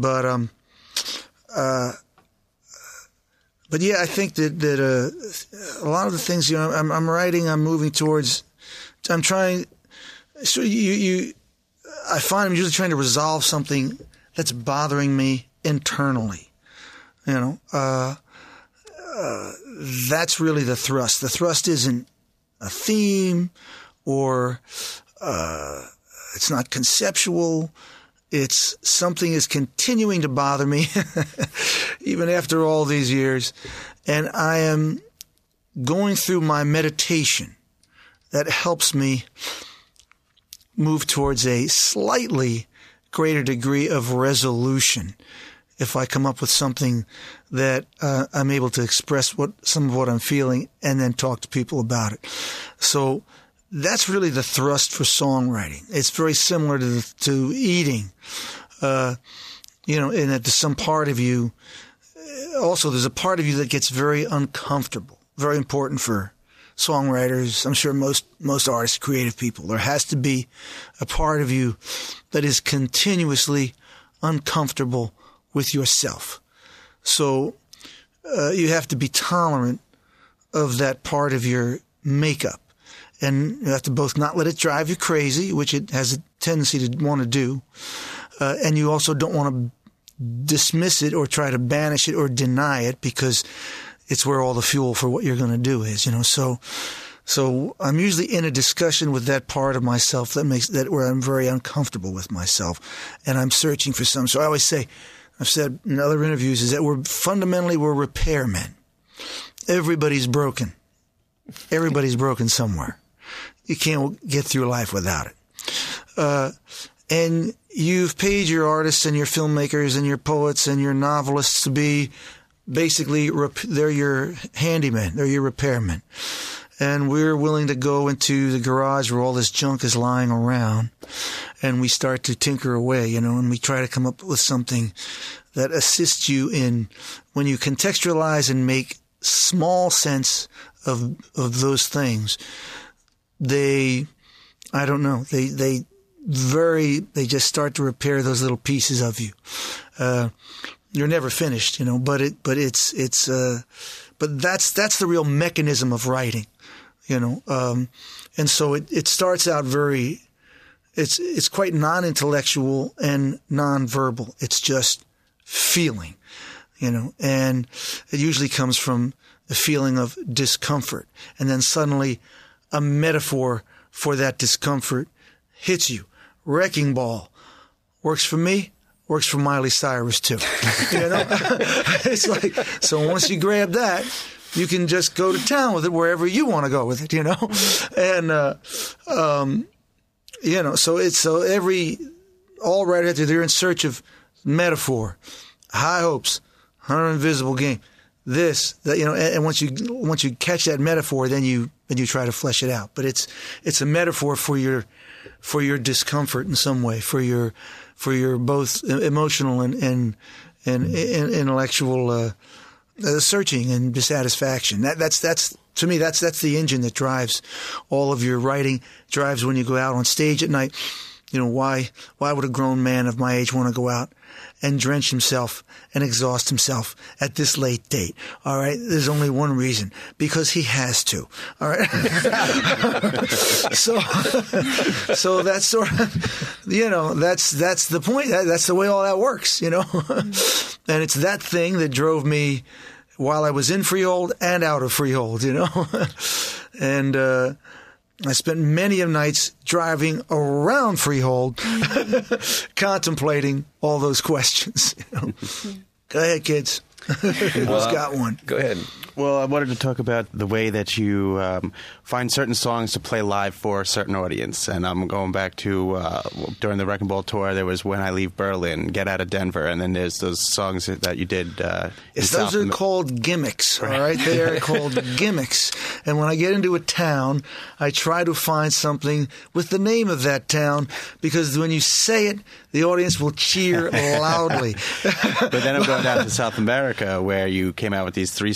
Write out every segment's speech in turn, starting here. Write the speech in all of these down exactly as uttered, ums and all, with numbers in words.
But um, uh, but yeah, I think that that uh, a lot of the things, you know, I'm, I'm writing, I'm moving towards, I'm trying. So you you, I find I'm usually trying to resolve something that's bothering me internally. You know, uh, uh, that's really the thrust. The thrust isn't a theme or uh, it's not conceptual. It's something is continuing to bother me even after all these years. And I am going through my meditation that helps me move towards a slightly greater degree of resolution if I come up with something that uh, I'm able to express what some of what I'm feeling and then talk to people about it. So that's really the thrust for songwriting. It's very similar to the, to eating, uh, you know, in that there's some part of you. Also, there's a part of you that gets very uncomfortable. Very important for songwriters. I'm sure most most artists, creative people. There has to be a part of you that is continuously uncomfortable with yourself. So uh, you have to be tolerant of that part of your makeup. And you have to both not let it drive you crazy, which it has a tendency to want to do, uh, and you also don't want to dismiss it or try to banish it or deny it because it's where all the fuel for what you're going to do is, you know. So, so I'm usually in a discussion with that part of myself that makes that where I'm very uncomfortable with myself, and I'm searching for some. So I always say, I've said in other interviews, is that we're fundamentally we're repairmen. Everybody's broken. Everybody's broken somewhere. You can't get through life without it. Uh, and you've paid your artists and your filmmakers and your poets and your novelists to be basically, rep- they're your handymen, they're your repairmen. And we're willing to go into the garage where all this junk is lying around and we start to tinker away, you know, and we try to come up with something that assists you in when you contextualize and make small sense of of those things. They, I don't know, they, they very, they just start to repair those little pieces of you. Uh, you're never finished, you know, but it, but it's, it's, uh, but that's, that's the real mechanism of writing, you know. Um, and so it, it starts out very, it's, it's quite non-intellectual and non-verbal. It's just feeling, you know, and it usually comes from a feeling of discomfort. And then suddenly, a metaphor for that discomfort hits you. Wrecking Ball works for me, works for Miley Cyrus too. You know, it's like, so once you grab that, you can just go to town with it wherever you want to go with it, you know? And, uh, um, you know, so it's, so every, all right after they're in search of metaphor, high hopes, Hunter Invisible Game. This, that, you know, and, and once you once you catch that metaphor, then you then you try to flesh it out. But it's it's a metaphor for your for your discomfort in some way, for your for your both emotional and and and, and intellectual uh, uh, searching and dissatisfaction. That that's that's to me that's that's the engine that drives all of your writing. Drives when you go out on stage at night. You know, why why would a grown man of my age want to go out and drench himself and exhaust himself at this late date? All right. There's only one reason, because he has to. All right. so, so that's sort of, you know, that's, that's the point. That, that's the way all that works, you know, and it's that thing that drove me while I was in Freehold and out of Freehold, you know, and, uh, I spent many of nights driving around Freehold, contemplating all those questions. You know? Go ahead, kids. Who's well, got one? Go ahead. Well, I wanted to talk about the way that you um, find certain songs to play live for a certain audience. And I'm going back to uh, during the Wrecking Ball tour, there was When I Leave Berlin, Get Out of Denver, and then there's those songs that you did. Uh, yes, those are called gimmicks, all right? They are called gimmicks. And when I get into a town, I try to find something with the name of that town, because when you say it, the audience will cheer loudly. But then I'm going down to South America, where you came out with these three songs where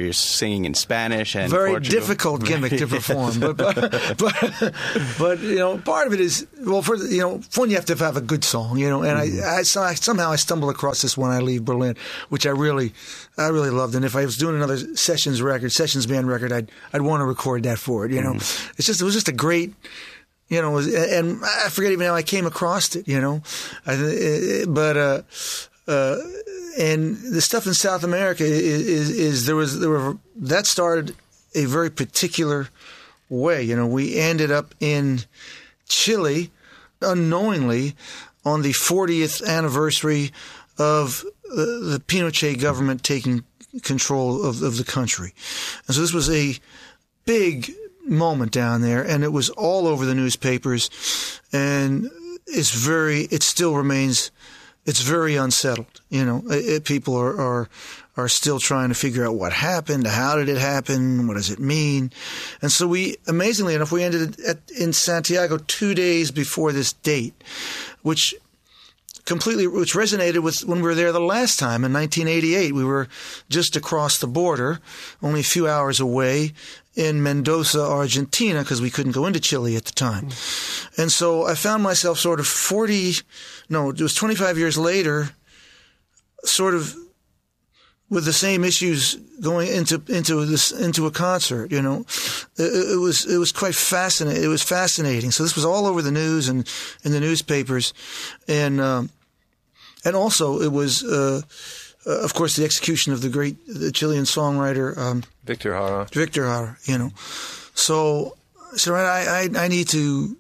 you're singing in Spanish and very Portugal. difficult gimmick to perform. but, but but but you know, part of it is well, for you know, one you have to have a good song, you know. And mm-hmm. I, I, so I somehow I stumbled across this When I Leave Berlin, which I really I really loved. And if I was doing another sessions record, sessions band record, I'd I'd want to record that for it. You know, mm-hmm. it's just it was just a great. You know, and I forget even how I came across it, you know. I, but, uh, uh, and the stuff in South America is, is, is there was, there were, that started a very particular way. You know, we ended up in Chile unknowingly on the fortieth anniversary of the, the Pinochet government taking control of, of the country. And so this was a big moment down there, and it was all over the newspapers, and it's very, it still remains, it's very unsettled. You know, it, it, people are, are, are still trying to figure out what happened, how did it happen, what does it mean? And so we, amazingly enough, we ended at, in Santiago two days before this date, which completely, which resonated with when we were there the last time in nineteen eighty-eight. We were just across the border, only a few hours away, in Mendoza, Argentina, because we couldn't go into Chile at the time. Mm. And so I found myself sort of forty, no, it was twenty-five years later, sort of with the same issues going into into this into a concert. You know, it, it was it was quite fascinating. It was fascinating. So this was all over the news and in the newspapers, and um, and also it was. Uh, Uh, of course, the execution of the great the Chilean songwriter um, Victor Jara. Victor Jara, you know. So, so I, I, I need to,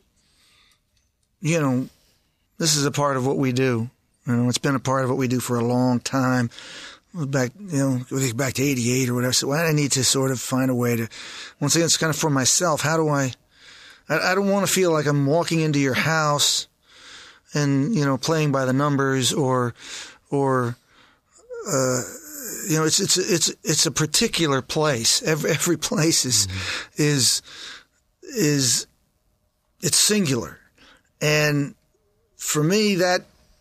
you know, this is a part of what we do. You know, it's been a part of what we do for a long time. Back, you know, back to eighty-eight or whatever. So I need to sort of find a way to. Once again, it's kind of for myself. How do I? I, I don't want to feel like I'm walking into your house, and you know, playing by the numbers or, or. Uh, you know, it's it's it's it's a particular place. Every every place is mm-hmm. is is it's singular, and for me, that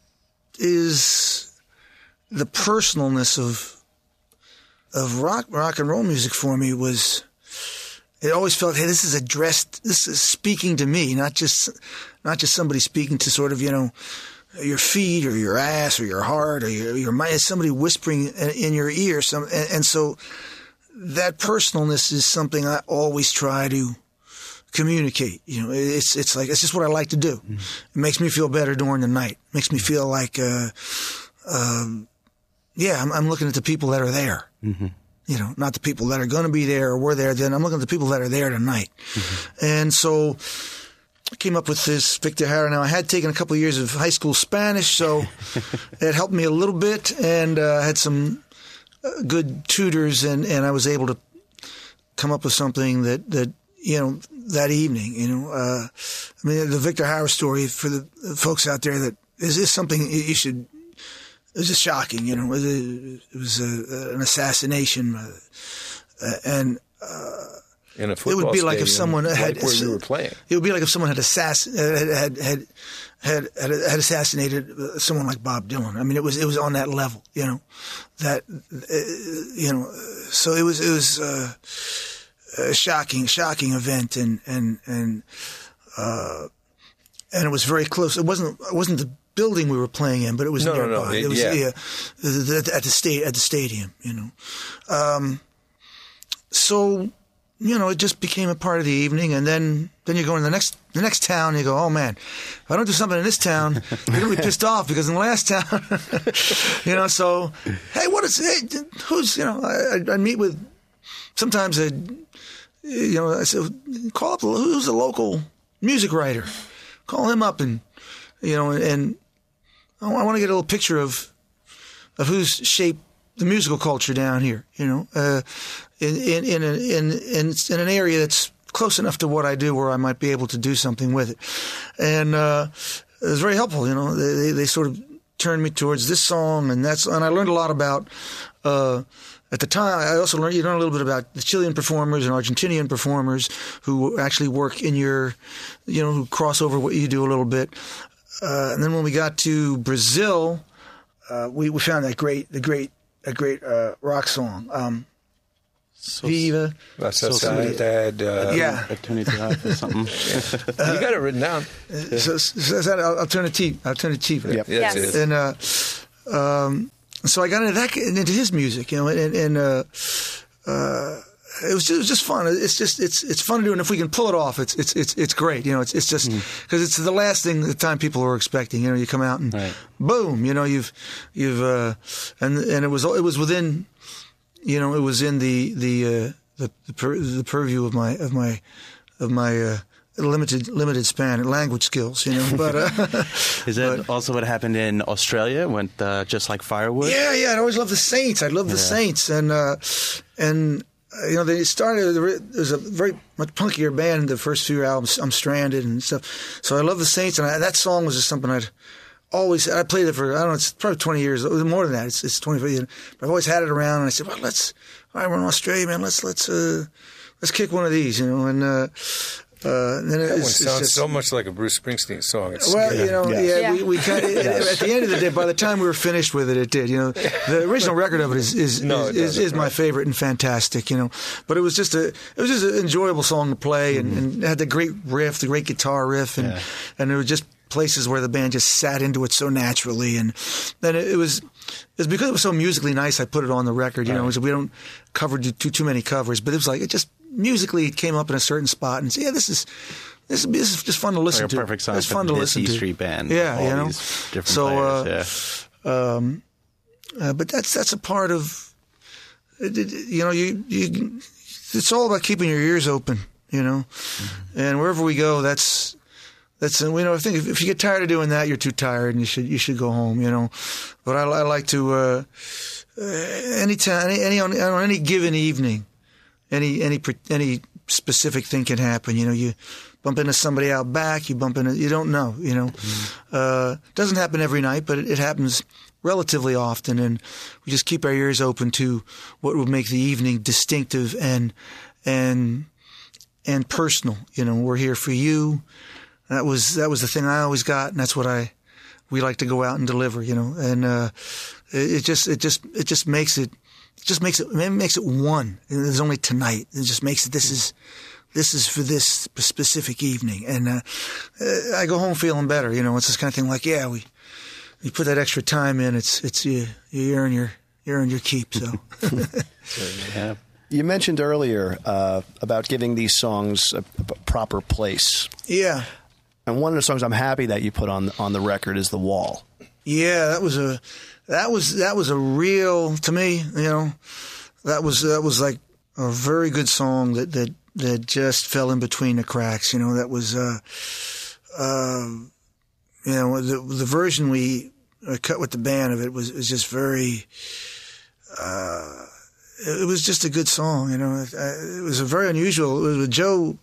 is the personalness of of rock rock and roll music. For me, was it always felt, hey, this is addressed. This is speaking to me, not just not just somebody speaking to sort of you know. your feet or your ass or your heart or your, your mind, somebody whispering in your ear. Some, and, and so that personalness is something I always try to communicate. You know, it's, it's like, it's just what I like to do. Mm-hmm. It makes me feel better during the night. It makes me feel like, uh, um, yeah, I'm, I'm looking at the people that are there. Mm-hmm. You know, not the people that are going to be there or were there then. I'm looking at the people that are there tonight. Mm-hmm. And so, I came up with this Victor Jara. Now, I had taken a couple of years of high school Spanish, so it helped me a little bit, and uh, I had some uh, good tutors, and, and I was able to come up with something that, that you know, that evening, you know. Uh, I mean, the Victor Jara story, for the folks out there, that is, is something you should, it was just shocking, you know. It, it was a, an assassination, uh, and... Uh, In a football it would be like if stadium, someone had like where you were playing. It would be like if someone had assass had had had had, had assassinated someone like Bob Dylan. I mean, it was it was on that level, you know. That uh, you know, so it was it was uh, a shocking shocking event, and and and uh, and it was very close. It wasn't it wasn't the building we were playing in, but it was no, nearby. No, no, it, it was yeah. yeah, at the state at the stadium, you know. Um, so. You know, it just became a part of the evening, and then, then you go in the next the next town, and you go, oh man, if I don't do something in this town, you're gonna be pissed off because in the last town, you know. So, hey, what is hey, who's you know? I I meet with sometimes I, you know, I said, call up who's the local music writer, call him up, and you know, and I want to get a little picture of of who's shaped the musical culture down here, you know. Uh, In in in, a, in in in an area that's close enough to what I do, where I might be able to do something with it, and uh, it was very helpful. You know, they they sort of turned me towards this song, and that's and I learned a lot about. Uh, at the time, I also learned you learn a little bit about the Chilean performers and Argentinian performers who actually work in your, you know, who cross over what you do a little bit, uh, and then when we got to Brazil, uh, we we found that great the great a great uh, rock song. Um, So, Viva. La So Sociedad. Uh, Yeah. Eternidad or something. You got it written down. So, so is that Alternative. Alternative. Yep. Yes. Yes. it is. And uh, um, so I got into that, into his music, you know, and, and uh, uh, it was just, it was just fun. It's just it's it's fun to do, and if we can pull it off, it's it's it's it's great. You know, it's it's just because it's the last thing the time people are expecting. You know, you come out and Right. boom, you know, you've you've uh, and and it was it was within, you know, it was in the the uh, the the, pur- the purview of my of my of my. Uh, limited limited span and language skills, you know. But uh, Is that but- also what happened in Australia? Went uh, just like Firewood? yeah, yeah. I always loved the Saints. I love the Yeah. Saints, and uh, and uh, you know they started. There was a very much punkier band in the first few albums. I'm Stranded and stuff. So I love the Saints, and I, that song was just something I'd always. I played it for I don't know. It's probably twenty years. It was more than that. It's it's twenty-five years. But I've always had it around, and I said, well, let's. All right, we're in Australia, man. Let's let's uh, let's kick one of these, you know, and. Uh, Uh, and then That one it's, it's sounds just, so much like a Bruce Springsteen song. It's, well, you know, Yeah. yeah, Yeah. we, we kind of, at the end of the day, by the time we were finished with it, it did. You know, the original record of it is is No, is, it is, doesn't, is my right. favorite and fantastic. You know, but it was just a it was just an enjoyable song to play, and, and it had the great riff, the great guitar riff, and Yeah. and there were just places where the band just sat into it so naturally, and then it, it was. It's because it was so musically nice. I put it on the record. You know, so we don't cover too too many covers, but it was like it just musically it came up in a certain spot, and said, yeah, this is. This is, this is just fun to listen Like a to. perfect song It's for fun to this listen E to. Street Band. Yeah, all you know. these different So, players, uh, yeah. um, uh, but that's that's a part of. It, it, you know, you you. It's all about keeping your ears open. You know, Mm-hmm. and wherever we go, that's that's. And you know, I think if, if you get tired of doing that, you're too tired, and you should you should go home. You know, but I, I like to. Uh, uh, anytime, any any on, on any given evening, any any pre- any specific thing can happen. You know, you bump into somebody out back, you bump into, you don't know, you know. Mm-hmm. Uh, doesn't happen every night, but it, it happens relatively often, and we just keep our ears open to what would make the evening distinctive and and and personal. You know, we're here for you. That was that was the thing I always got, and that's what I we like to go out and deliver. You know, and uh, it, it just it just it just makes it. It just makes it, it makes it one. There's only tonight. It just makes it, this is, this is for this specific evening. And, uh, uh, I go home feeling better. You know, it's this kind of thing like, yeah, we, you put that extra time in, it's, it's, you, you earn your, you earn your keep. So, yeah. You mentioned earlier uh, about giving these songs a, a proper place. yeah. And one of the songs I'm happy that you put on on the record is The Wall. Yeah, that was a, that was, that was a real, to me, you know, that was, that was like a very good song that, that, that just fell in between the cracks, you know, that was, uh, um, you know, the, the version we uh, cut with the band of it was, was just very, uh, it, it was just a good song, you know, it, it was a very unusual, it was Joe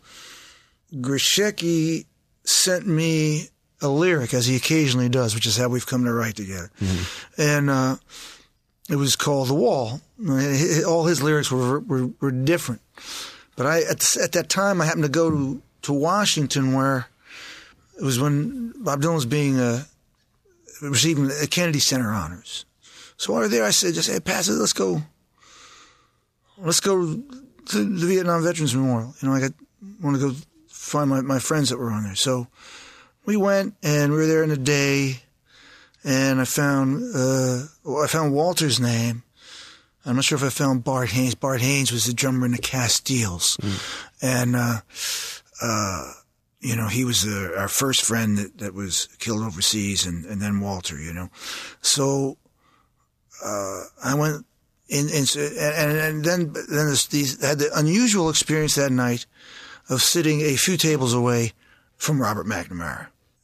Grishecki sent me a lyric, as he occasionally does, which is how we've come to write together. Mm-hmm. And uh, it was called The Wall. All his lyrics were were, were different. But I at, the, at that time, I happened to go to, to Washington, where it was when Bob Dylan was being uh, receiving the Kennedy Center honors. So while we were there, I said, just, hey, Pat, let's go, let's go to the Vietnam Veterans Memorial. You know, I got want to go find my, my friends that were on there. So we went, and we were there in a day, and I found uh, I found Walter's name. I'm not sure if I found Bart Haynes. Bart Haynes was the drummer in the Castiles, mm. and uh, uh, you know, he was the, our first friend that, that was killed overseas, and, and then Walter, you know. So uh, I went in, in and, and then then this, these had the unusual experience that night of sitting a few tables away from Robert McNamara.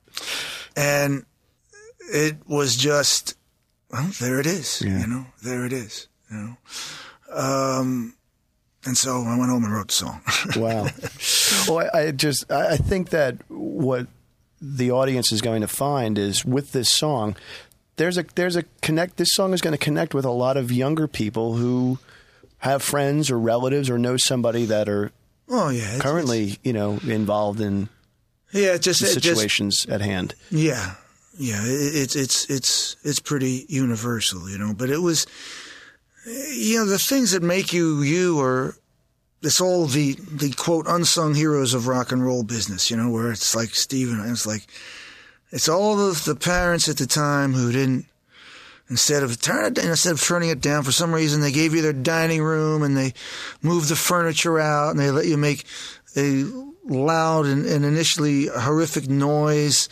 And it was just, well, there it is, yeah. you know, there it is, you know. Um, and so I went home and wrote the song. Wow. Well, I, I just, I think that what the audience is going to find is with this song, there's a, there's a connect, this song is going to connect with a lot of younger people who have friends or relatives or know somebody that are oh, yeah, it's, currently, it's, you know, involved in yeah, just the it situations just, at hand. Yeah, yeah, it, it's it's it's it's pretty universal, you know. But it was, you know, the things that make you you are it's all the, the quote unsung heroes of rock and roll business, you know, where it's like Steven, it's like, it's all of the parents at the time who didn't, instead of turn it, instead of turning it down for some reason, they gave you their dining room and they moved the furniture out and they let you make a loud and, and initially horrific noise,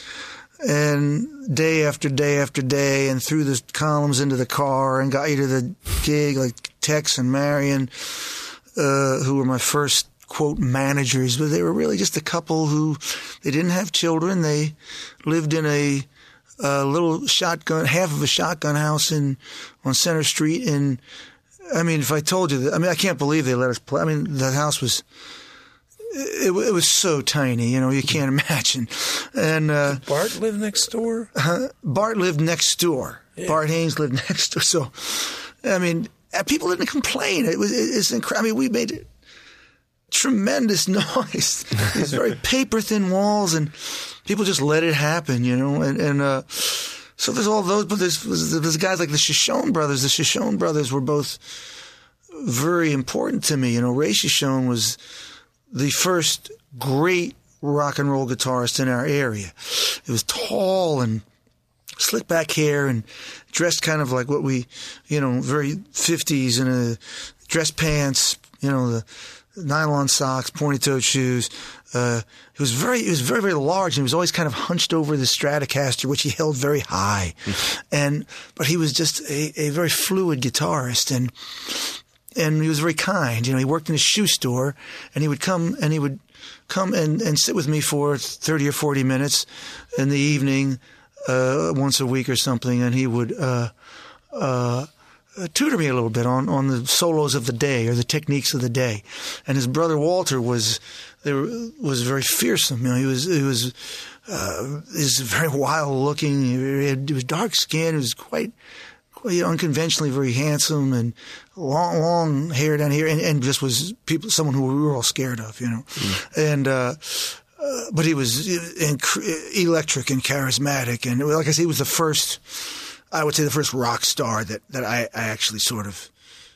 and day after day after day, and threw the columns into the car and got you to the gig, like Tex and Marion, uh, who were my first quote managers, but they were really just a couple who, they didn't have children. They lived in a, a little shotgun, half of a shotgun house in, on Center Street. And I mean, if I told you that, I mean, I can't believe they let us play. I mean, the house was, it, it was so tiny, you know, you can't imagine. And, uh, Did Bart lived next door? Uh, Bart lived next door. Yeah. Bart Haynes lived next door. So, I mean, people didn't complain. It was, it's incredible. I mean, we made it. Tremendous noise. These very paper thin walls, and people just let it happen, you know. And, and uh, so there's all those, but there's, there's guys like the Shoshone brothers. The Shoshone brothers were both very important to me. You know, Ray Shoshone was the first great rock and roll guitarist in our area. He was tall and slick back hair and dressed kind of like what we, you know, very fifties in a dress pants, you know, the nylon socks, pointy-toed shoes. Uh, he was very, he was very, very large, and he was always kind of hunched over the Stratocaster, which he held very high. and, but he was just a, a very fluid guitarist, and, and he was very kind. You know, he worked in a shoe store, and he would come, and he would come and, and sit with me for thirty or forty minutes in the evening, uh, once a week or something, and he would, uh, uh, Uh, tutor me a little bit on, on the solos of the day or the techniques of the day. And his brother Walter was there was very fearsome. You know, he was he was uh, he was very wild looking. He, had, he was dark skinned. He was quite quite unconventionally very handsome and long long hair down here, and, and just was people someone who we were all scared of. You know, mm. and. Uh, uh, but he was inc- electric and charismatic, and like I said, he was the first. I would say the first rock star that, that I, I actually sort of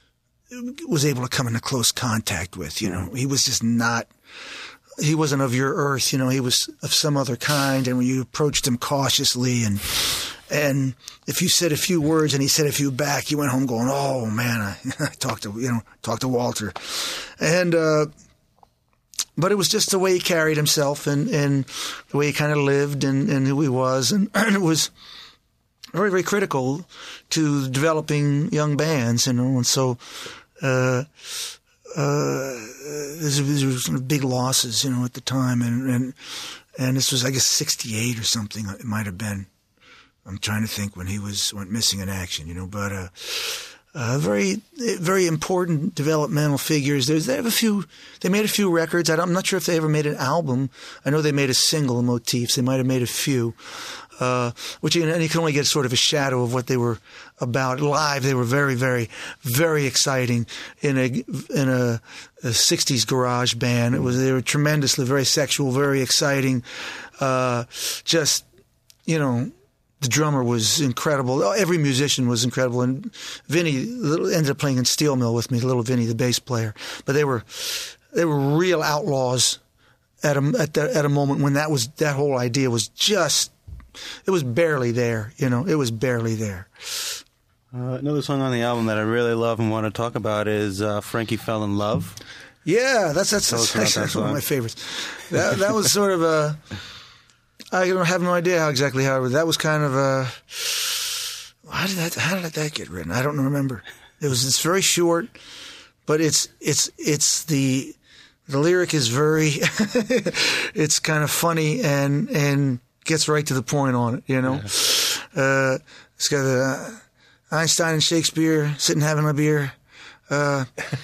was able to come into close contact with, you know. He was just not, he wasn't of your earth, you know, he was of some other kind, and when you approached him cautiously and, and if you said a few words and he said a few back, you went home going, oh man, I, I talked to, you know, talked to Walter. And, uh, but it was just the way he carried himself and, and the way he kind of lived and, and who he was. And, and it was very, very critical to developing young bands, you know, and so uh, uh, these were sort of big losses, you know, at the time, and and and this was, I guess, sixty-eight or something. It might have been. I'm trying to think when he was went missing in action, you know, but uh, uh, very, very important developmental figures. There's they have a few. They made a few records. I'm not sure if they ever made an album. I know they made a single, Motifs. They might have made a few. Uh, which you, and you can only get sort of a shadow of what they were about. Live, they were very, very, very exciting in a in a, a sixties garage band. It was they were tremendously, very sexual, very exciting. Uh, just you know, the drummer was incredible. Every musician was incredible, and Vinny ended up playing in Steel Mill with me, little Vinny, the bass player. But they were they were real outlaws at a at, the, at a moment when that was that whole idea was just. It was barely there, you know. It was barely there. Uh, another song on the album that I really love and want to talk about is uh, "Frankie Fell in Love." Yeah, that's that's, that's, that's, that's one of my favorites. That that was sort of a. I have no idea how exactly how that was kind of a. How did that? How did that get written? I don't remember. It was. It's very short, but it's it's it's the the lyric is very. It's kind of funny and and. Gets right to the point on it, you know. Yeah. Uh, it's got uh, Einstein and Shakespeare sitting having a beer. Uh,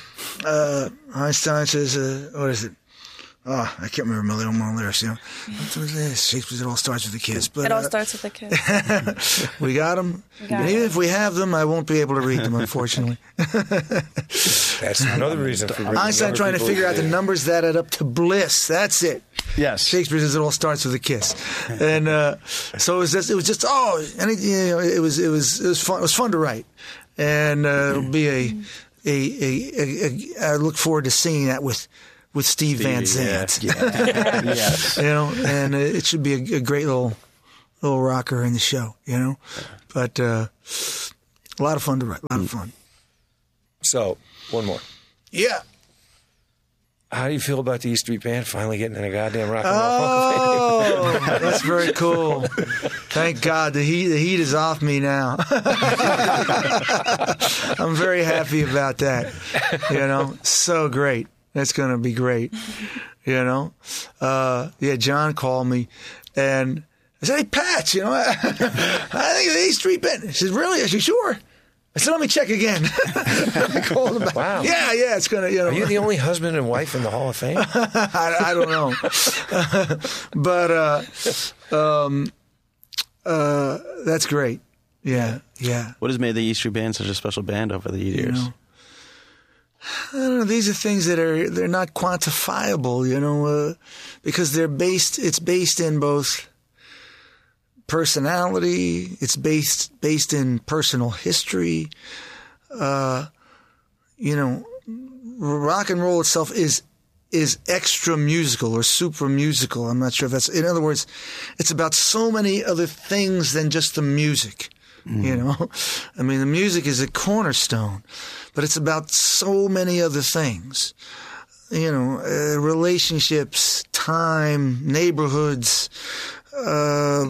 uh, Einstein says, uh, what is it? Oh, I can't remember my little more lyrics, you know. What was this? Shakespeare, it all starts with a kiss. But, it all uh, starts with a kiss. We got them. We got and even it. if we have them, I won't be able to read them, unfortunately. That's another reason for Einstein trying to figure out the numbers that add up to bliss. That's it. Yes. Shakespeare says it all starts with a kiss, and uh, so it was just it was just oh, and it, you know, it was it was it was fun. It was fun to write, and uh, it'll be a a, a, a, a I look forward to singing that with with Steve Stevie, Van Zandt. Yeah. Yes. You know, and it should be a, a great little little rocker in the show. You know, but uh, a lot of fun to write. A lot of fun. So, one more. Yeah. How do you feel about the E Street Band finally getting in a goddamn rock and roll Hall of Fame? Oh, that's very cool. Thank God the heat the heat is off me now. I'm very happy about that. You know, so great. That's going to be great. You know, uh, yeah. John called me, and I said, "Hey, Pat, you know, I, I think the E Street Band." He said, "Really?" I said, "Sure." I said, "Let me check again." I called him back. Wow. Yeah, yeah. It's gonna. You know, Are you the only husband and wife in the Hall of Fame? I, I don't know, but uh, um, uh, that's great. Yeah, yeah. What has made the E Street Band such a special band over the years? You know, I don't know. These are things that are they're not quantifiable. You know, uh, because they're based. It's based in both personality. It's based based in personal history. Uh, you know, rock and roll itself is is extra musical or super musical. I'm not sure if that's. In other words, it's about so many other things than just the music. Mm. You know, I mean, the music is a cornerstone, but it's about so many other things. You know, uh, relationships, time, neighborhoods. Uh,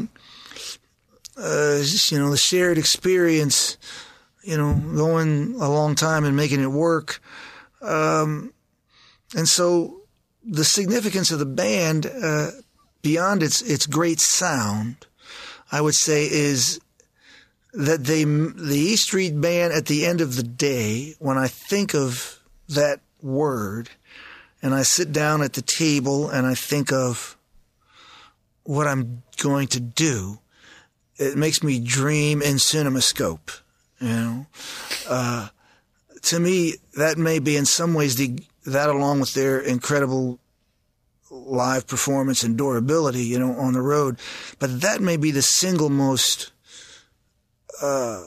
Uh, you know, the shared experience, you know, going a long time and making it work. Um, and so the significance of the band, uh, beyond its, its great sound, I would say is that they, the E Street Band at the end of the day, when I think of that word and I sit down at the table and I think of what I'm going to do, it makes me dream in CinemaScope, you know. Uh, to me, that may be in some ways the that along with their incredible live performance and durability, you know, on the road, but that may be the single most uh,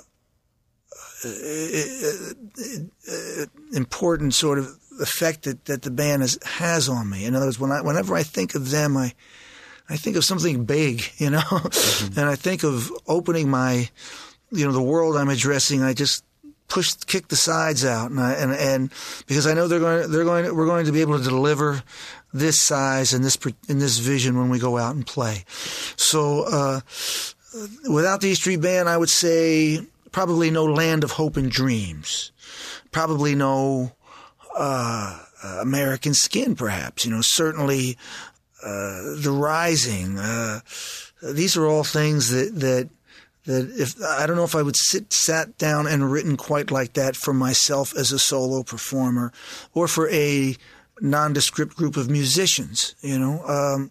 important sort of effect that, that the band has, has on me. In other words, when I, whenever I think of them, I I think of something big, you know, mm-hmm. and I think of opening my, you know, the world I'm addressing. I just push, kick the sides out, and I, and and because I know they're going, they're going, we're going to be able to deliver this size and this in this vision when we go out and play. So, uh, without the E Street Band, I would say probably no Land of Hope and Dreams, probably no uh, American Skin, perhaps. You know, certainly. Uh, the Rising. Uh, these are all things that, that, that if, I don't know if I would sit, sat down and written quite like that for myself as a solo performer or for a nondescript group of musicians, you know. Um,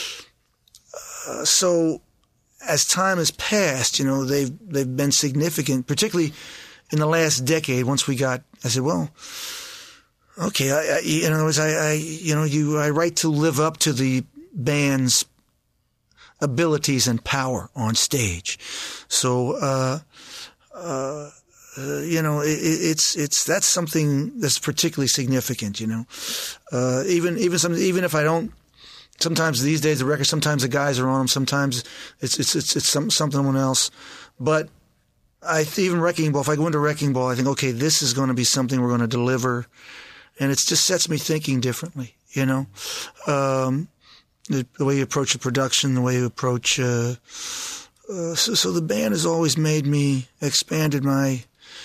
uh, so as time has passed, you know, they've, they've been significant, particularly in the last decade. Once we got, I said, well, okay, I, I, in other words, I, I, you know, you, I write to live up to the band's abilities and power on stage. So, uh, uh, uh you know, it, it's, it's, that's something that's particularly significant, you know. Uh, even, even some, even if I don't, sometimes these days the records, sometimes the guys are on them, sometimes it's, it's, it's, it's some, someone else. But I, even Wrecking Ball, if I go into Wrecking Ball, I think, okay, this is going to be something we're going to deliver. And it just sets me thinking differently, you know, um, the, the way you approach the production, the way you approach. Uh, uh, so, so the band has always made me expanded my,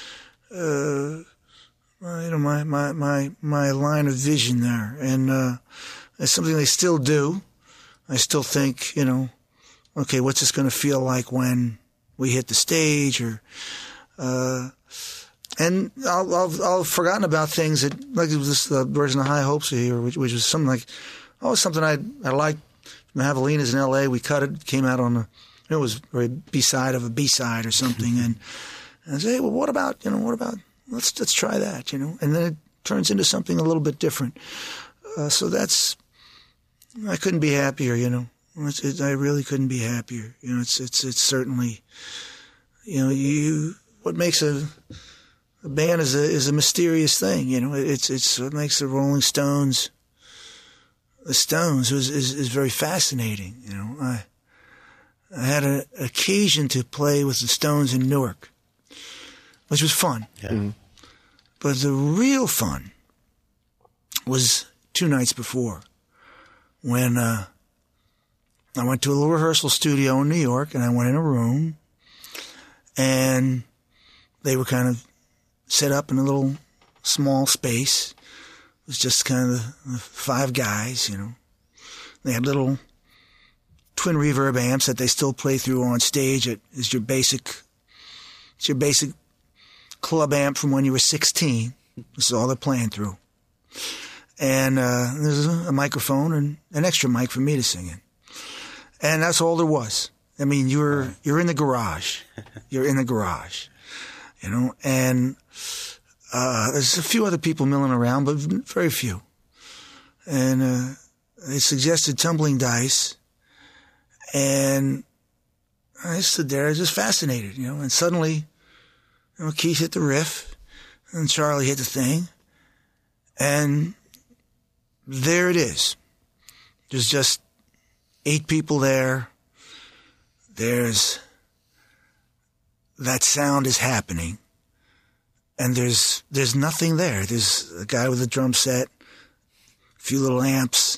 uh, my you know, my, my my my line of vision there, and uh, it's something they still do. I still think, you know, okay, what's this going to feel like when we hit the stage, or. Uh, And I'll, I'll, I'll have forgotten about things that, like this uh, version of High Hopes here, which, which was something like, oh, something I I liked. Javelina's in L A. We cut it, came out on a, it was a B-side of a B-side or something. and, and I say, hey, well, what about, you know, what about, let's let's try that, you know. And then it turns into something a little bit different. Uh, so that's, I couldn't be happier, you know. It's, it, I really couldn't be happier. You know, it's it's it's certainly, you know, you what makes a a band is a is a mysterious thing. You know, it's it's what makes the Rolling Stones. The Stones was is, is very fascinating. You know, I I had an occasion to play with the Stones in Newark, which was fun. Yeah. Mm-hmm. But the real fun was two nights before, when uh, I went to a little rehearsal studio in New York, and I went in a room, and they were kind of set up in a little small space. It was just kind of the, the five guys, you know. They had little twin reverb amps that they still play through on stage. It is your basic, it's your basic club amp from when you were sixteen. This is all they're playing through. And uh, there's a, a microphone and an extra mic for me to sing in. And that's all there was. I mean, you're you're in the garage. You're in the garage, you know. And uh, there's a few other people milling around, but very few. And uh, they suggested Tumbling Dice. And I stood there, I was just fascinated, you know. And suddenly, you know, Keith hit the riff, and Charlie hit the thing, and there it is. There's just eight people there. There's that sound is happening, and there's there's nothing there. There's a guy with a drum set, a few little amps,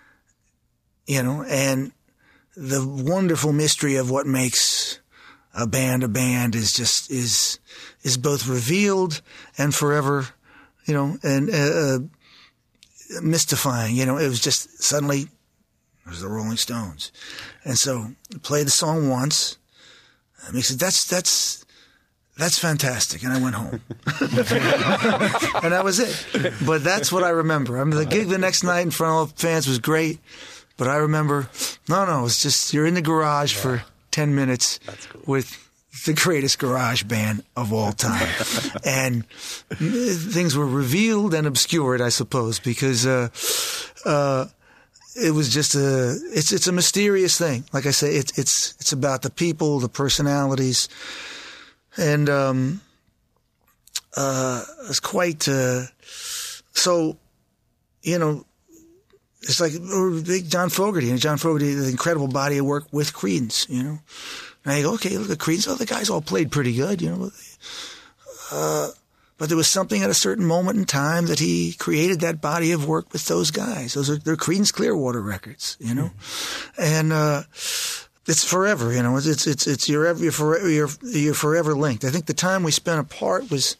you know, and the wonderful mystery of what makes a band a band is just is is both revealed and forever, you know, and uh, mystifying. You know, it was just suddenly it was the Rolling Stones, and so I played the song once. And he said, "That's that's that's fantastic," and I went home, and that was it. But that's what I remember. I mean, the gig the next night in front of fans was great. But I remember, no, no, it's just you're in the garage yeah. for ten minutes cool. with the greatest garage band of all time. And things were revealed and obscured, I suppose, because uh, uh, it was just a, it's it's a mysterious thing. Like I say, it, it's it's about the people, the personalities. And um, uh, it's quite, uh, so, you know, it's like big John Fogerty. You know, John Fogerty, the incredible body of work with Creedence, you know. And I go, okay, look at Creedence. Oh, the guys all played pretty good, you know. Uh, but there was something at a certain moment in time that he created that body of work with those guys. Those are they're Creedence Clearwater records, you know. Mm-hmm. And uh, it's forever, you know. It's it's it's you're ever you're forever you're, you're forever linked. I think the time we spent apart was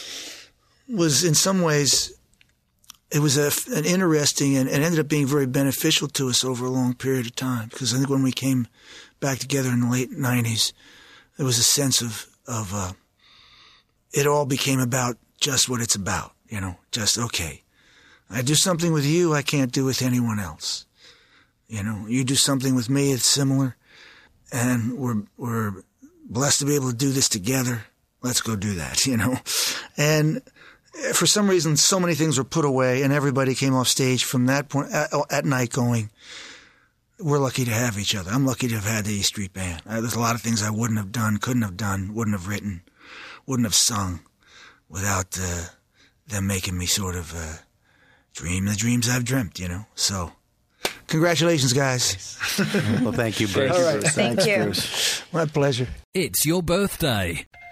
was in some ways. It was a, an interesting and, and ended up being very beneficial to us over a long period of time, because I think when we came back together in the late nineties, there was a sense of, of uh, it all became about just what it's about, you know, just, okay, I do something with you I can't do with anyone else. You know, you do something with me, it's similar, and we're we're blessed to be able to do this together. Let's go do that, you know. And for some reason, so many things were put away, and everybody came off stage from that point at, at night going, we're lucky to have each other. I'm lucky to have had the E Street Band. Uh, there's a lot of things I wouldn't have done, couldn't have done, wouldn't have written, wouldn't have sung without uh, them making me sort of uh, dream the dreams I've dreamt, you know. So congratulations, guys. Well, thank you, Bruce. All right. Thank Thanks, you. Bruce. My pleasure. It's your birthday.